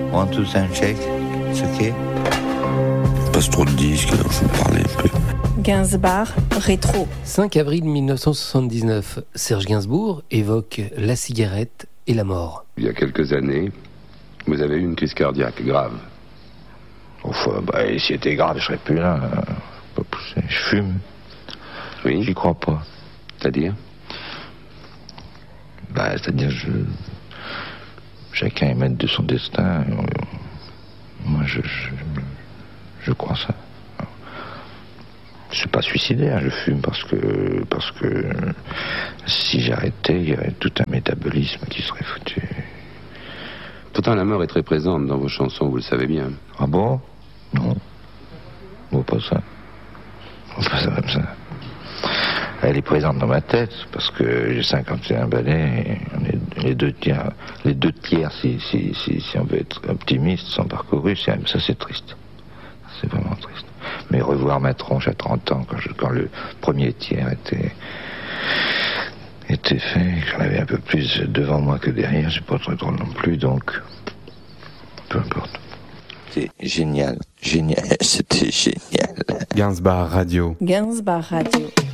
One, two, sound check. C'est ok. Passe trop de disques, alors je vais parler un peu. Gainsbourg, rétro. 5 avril 1979, Serge Gainsbourg évoque la cigarette et la mort. Il y a quelques années, vous avez eu une crise cardiaque grave. Enfin, si c'était grave, je serais plus là. Pas pousser. Je fume. Oui. J'y crois pas. C'est-à-dire ? C'est-à-dire, chacun est maître de son destin. Moi, je crois ça. Je suis pas suicidaire, je fume parce que si j'arrêtais, il y aurait tout un métabolisme qui serait foutu. Pourtant, la mort est très présente dans vos chansons, vous le savez bien. Ah bon ? Non. Bon, pas ça. Pas ça comme ça. Elle est présente dans ma tête parce que j'ai 51 ballets et les deux tiers, si on veut être optimiste, sont parcourus. Ça, c'est triste. C'est vraiment triste. Mais revoir ma tronche à 30 ans, quand le premier tiers était fait, j'en avais un peu plus devant moi que derrière, c'est pas très drôle non plus, donc peu importe. C'était génial, c'était génial. Gainsbourg Radio. Gainsbourg Radio.